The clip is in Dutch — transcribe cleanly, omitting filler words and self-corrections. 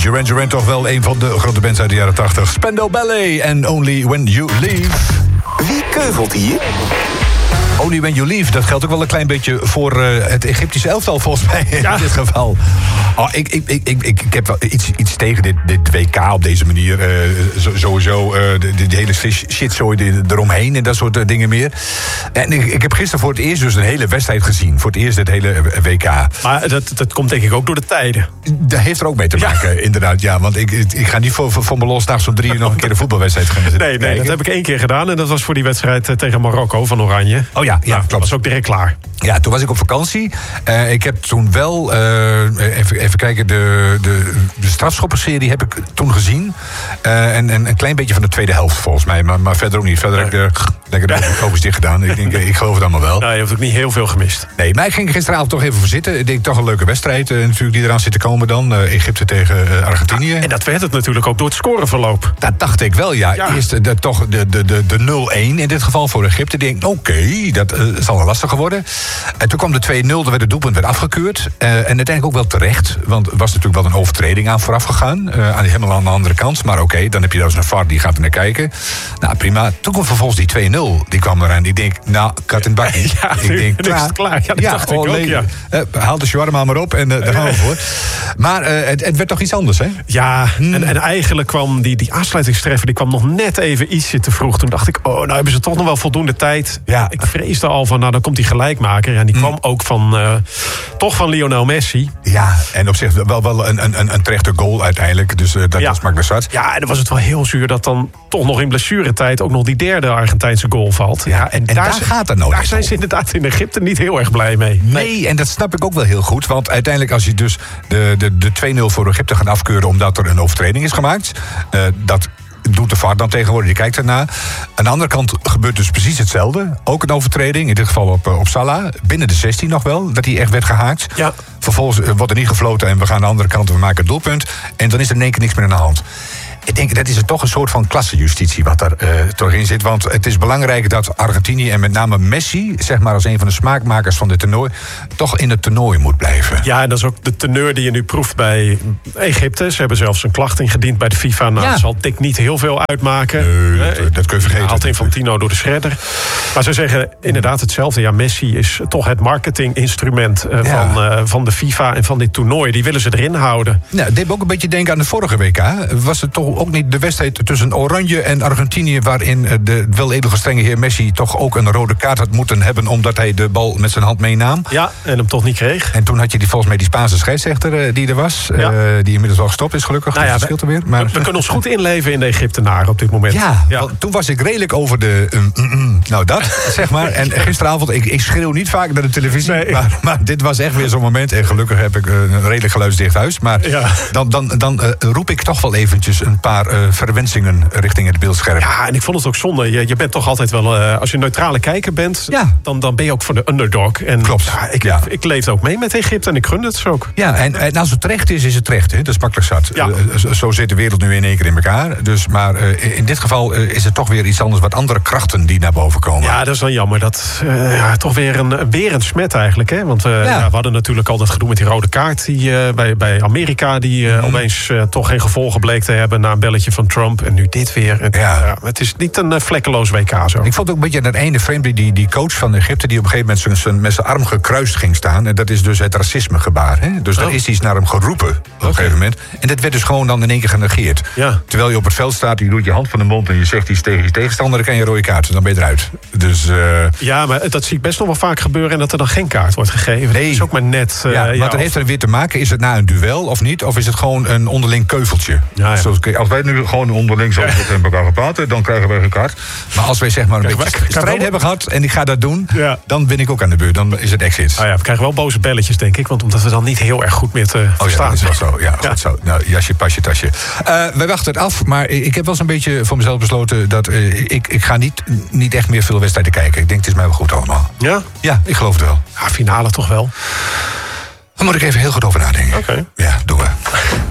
Duran Duran toch wel een van de grote bands uit de jaren 80. Spandau Ballet en Only When You Leave. Wie keuvelt hier? Only When You Leave, dat geldt ook wel een klein beetje voor het Egyptische elftal volgens mij in dit geval. Oh, ik heb wel iets tegen dit WK op deze manier. Sowieso de hele shitzooi eromheen en dat soort dingen meer. En ik heb gisteren voor het eerst dus een hele wedstrijd gezien. Voor het eerst het hele WK. Maar dat komt denk ik ook door de tijden. Dat heeft er ook mee te maken, inderdaad. Ja, want ik ga niet voor mijn losdag zo'n 3 uur nog een keer een voetbalwedstrijd gaan zitten. Nee, dat heb ik 1 keer gedaan. En dat was voor die wedstrijd tegen Marokko van Oranje. Oh ja, klopt. Dat was ook direct klaar. Ja, toen was ik op vakantie. Ik heb toen wel, even kijken, de strafschoppenserie heb ik toen gezien. En een klein beetje van de tweede helft volgens mij. Maar verder ook niet. Verder heb ik lekker de ogen dicht gedaan. Ik geloof het allemaal wel. Nou, je hebt ook niet heel veel gemist. Nee, maar ik ging gisteravond toch even voor zitten. Ik denk toch een leuke wedstrijd natuurlijk die eraan zit te komen dan. Egypte tegen Argentinië. En dat werd het natuurlijk ook door het scoreverloop. Dat dacht ik wel, ja. Eerst toch de 0-1 in dit geval voor Egypte. Ik denk, oké, dat zal wel lastiger worden. En toen kwam de 2-0, er werd het doelpunt afgekeurd. En uiteindelijk ook wel terecht. Want er was natuurlijk wel een overtreding aan vooraf gegaan. Helemaal aan de andere kant. Maar oké, dan heb je dus een VAR, die gaat er naar kijken. Nou, prima. Toen kwam vervolgens die 2-0. Die kwam eraan. Ik denk, nou, kat en bakkie. Ja, ik denk, nu is het klaar. Ja, dat dacht ik ook, ja. Haal de shawarma maar op en daar gaan we voor. Maar het werd toch iets anders, hè? Ja, en eigenlijk kwam die aansluitingstreffer, die kwam nog net even ietsje te vroeg. Toen dacht ik, nou hebben ze toch nog wel voldoende tijd. Ja. Ik vreesde al van, dan komt die gelijkmaker. En die kwam ook toch van Lionel Messi. Ja, en op zich wel een terechte goal uiteindelijk. Dus dat smaakt naar zwart. Ja, en dan was het wel heel zuur dat dan toch nog in blessuretijd ook nog die derde Argentijnse goal valt. Ja, en daar gaat het nodig. Daar zijn ze inderdaad in Egypte niet heel erg blij mee. Nee, en dat snap ik ook wel heel goed. Want uiteindelijk als je dus de 2-0 voor Egypte gaat afkeuren omdat er een overtreding is gemaakt, dat doet de VAR dan tegenwoordig, die kijkt ernaar. Aan de andere kant gebeurt dus precies hetzelfde. Ook een overtreding, in dit geval op Salah. Binnen de 16 nog wel, dat hij echt werd gehaakt. Ja. Vervolgens wordt er niet gefloten en we gaan aan de andere kant en we maken het doelpunt. En dan is er in één keer niks meer aan de hand. Ik denk, dat is toch een soort van klassejustitie wat er toch in zit. Want het is belangrijk dat Argentinië en met name Messi, zeg maar als een van de smaakmakers van dit toernooi, toch in het toernooi moet blijven. Ja, en dat is ook de teneur die je nu proeft bij Egypte. Ze hebben zelfs een klacht ingediend bij de FIFA. Nou, dat zal Dick niet heel veel uitmaken. Nee, dat kun je vergeten. Haalt Infantino door de shredder. Maar ze zeggen inderdaad hetzelfde. Ja, Messi is toch het marketinginstrument van de FIFA en van dit toernooi. Die willen ze erin houden. Nou, dit deed me ook een beetje denken aan de vorige WK. Was het toch ook niet de wedstrijd tussen Oranje en Argentinië, waarin de wel edelgestrenge heer Messi toch ook een rode kaart had moeten hebben omdat hij de bal met zijn hand meenam. Ja, en hem toch niet kreeg. En toen had je volgens mij die Spaanse scheidsrechter die er was. Die inmiddels al gestopt is, gelukkig. Nou ja, dat scheelt er weer. Maar we kunnen ons goed inleven in de Egyptenaren op dit moment. Ja. Toen was ik redelijk over de nou dat, zeg maar. En gisteravond, ik schreeuw niet vaak naar de televisie. Nee. Maar dit was echt weer zo'n moment. En gelukkig heb ik een redelijk geluidsdicht huis. Maar dan roep ik toch wel eventjes een paar verwensingen richting het beeldscherm. Ja, en ik vond het ook zonde. Je bent toch altijd wel, als je neutrale kijker bent, dan ben je ook voor de underdog. En klopt. Ik leefde ook mee met Egypte en ik gunde het ze ook. Ja, en als het terecht is het terecht. Hè? Dat is makkelijk zat. Ja. Zo zit de wereld nu in één keer in elkaar. Dus, maar in dit geval is het toch weer iets anders, wat andere krachten die naar boven komen. Ja, dat is dan jammer. Dat toch weer een smet eigenlijk. Hè? Want we hadden natuurlijk al dat gedoe met die rode kaart die, bij Amerika, die opeens toch geen gevolgen bleek te hebben na een belletje van Trump. En nu dit weer. Het is niet een vlekkeloos WK zo. Ik vond ook een beetje dat ene frame die coach van Egypte, die op een gegeven moment met zijn arm gekruist ging staan. En dat is dus het racismegebaar. Hè? Dus er is iets naar hem geroepen op een gegeven moment. En dat werd dus gewoon dan in één keer genegeerd. Ja. Terwijl je op het veld staat, je doet je hand van de mond en je zegt iets tegen je tegenstander, dan krijg je een rode kaart. Dus dan ben je eruit. Dus, ja, maar dat zie ik best nog wel vaak gebeuren en dat er dan geen kaart wordt gegeven. Nee. Dat is ook maar net. Want dan heeft er weer te maken, is het na een duel of niet? Of is het gewoon een onderling keuveltje? Ja. Zoals, als wij nu gewoon onderling zo met elkaar gepraat, dan krijgen wij geen kaart. Maar als wij zeg maar een beetje strijd hebben gehad en ik ga dat doen, dan ben ik ook aan de beurt. Dan is het exit. We krijgen wel boze belletjes, denk ik. Want omdat we dan niet heel erg goed meer te verstaan. Dat is wel zo. Ja, goed zo. Nou, jasje, pasje, tasje. Wij wachten het af, maar ik heb wel zo'n beetje voor mezelf besloten dat ik ga niet echt meer veel wedstrijden kijken. Ik denk, het is mij wel goed allemaal. Ja? Ja, ik geloof het wel. Ja, finale toch wel. Daar moet ik even heel goed over nadenken. Oké. Ja, doen we.